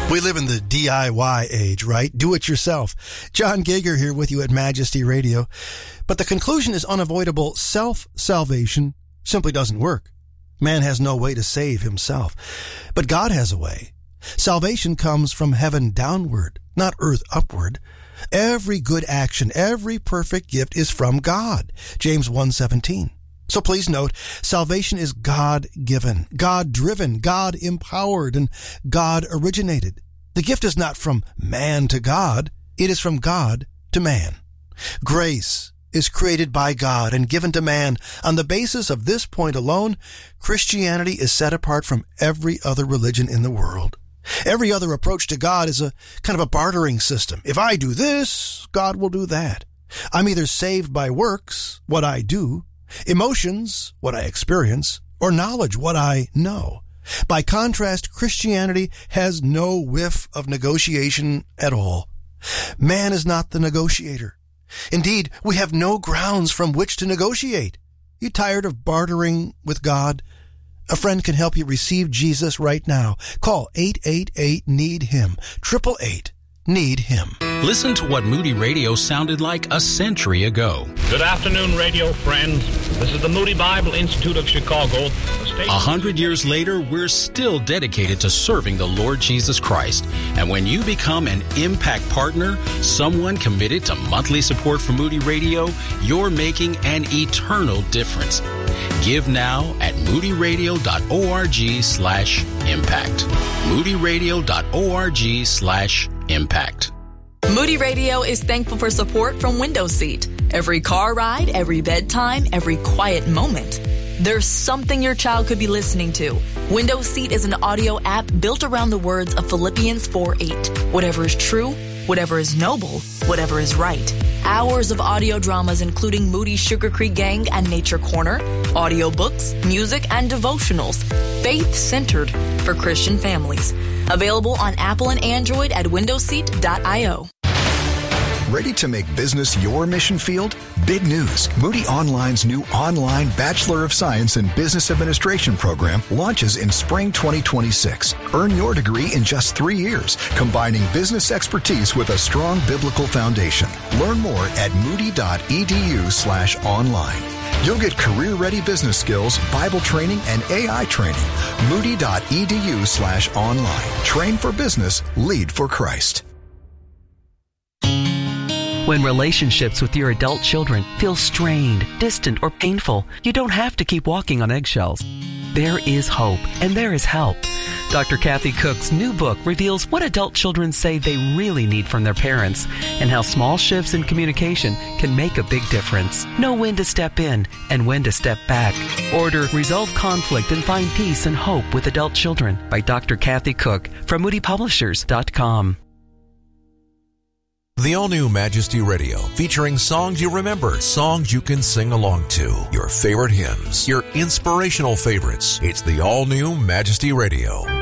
We live in the DIY age, right? Do it yourself. John Gager here with you at Majesty Radio. But the conclusion is unavoidable. Self-salvation simply doesn't work. Man has no way to save himself. But God has a way. Salvation comes from heaven downward, not earth upward. Every good action, every perfect gift is from God. James 1:17. So please note, salvation is God-given, God-driven, God-empowered, and God-originated. The gift is not from man to God. It is from God to man. Grace is created by God and given to man. On the basis of this point alone, Christianity is set apart from every other religion in the world. Every other approach to God is a kind of a bartering system. If I do this, God will do that. I'm either saved by works, what I do, emotions, what I experience, or knowledge, what I know. By contrast, Christianity has no whiff of negotiation at all. Man is not the negotiator. Indeed, we have no grounds from which to negotiate. You tired of bartering with God? A friend can help you receive Jesus right now. Call 888-NEED-HIM, 888-NEED-HIM. Listen to what Moody Radio sounded like a century ago. Good afternoon, radio friends. This is the Moody Bible Institute of Chicago. 100 years later, we're still dedicated to serving the Lord Jesus Christ. And when you become an Impact Partner, someone committed to monthly support for Moody Radio, you're making an eternal difference. Give now at moodyradio.org/impact. moodyradio.org/impact. Moody Radio is thankful for support from Window Seat. Every car ride, every bedtime, every quiet moment. There's something your child could be listening to. Window Seat is an audio app built around the words of Philippians 4:8. Whatever is true, whatever is noble, whatever is right. Hours of audio dramas including Moody Sugar Creek Gang and Nature Corner, audiobooks, music, and devotionals. Faith-centered for Christian families. Available on Apple and Android at windowseat.io. Ready to make business your mission field? Big news. Moody Online's new online Bachelor of Science in Business Administration program launches in spring 2026. Earn your degree in just 3 years, combining business expertise with a strong biblical foundation. Learn more at moody.edu/online. You'll get career-ready business skills, Bible training, and AI training. Moody.edu/online. Train for business, lead for Christ. When relationships with your adult children feel strained, distant, or painful, you don't have to keep walking on eggshells. There is hope, and there is help. Dr. Kathy Cook's new book reveals what adult children say they really need from their parents and how small shifts in communication can make a big difference. Know when to step in and when to step back. Order Resolve Conflict and Find Peace and Hope with Adult Children by Dr. Kathy Cook from moodypublishers.com. The all-new Majesty Radio, featuring songs you remember, songs you can sing along to, your favorite hymns, your inspirational favorites. It's the all-new Majesty Radio.